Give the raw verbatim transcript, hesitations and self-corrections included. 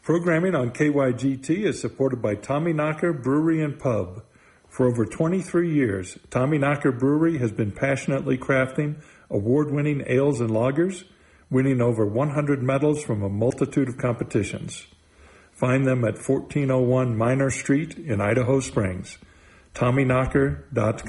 Programming on K Y G T is supported by Tommyknocker Brewery and Pub. For over twenty-three years, Tommyknocker Brewery has been passionately crafting award-winning ales and lagers, winning over one hundred medals from a multitude of competitions. Find them at fourteen oh one Minor Street in Idaho Springs. Tommyknocker dot com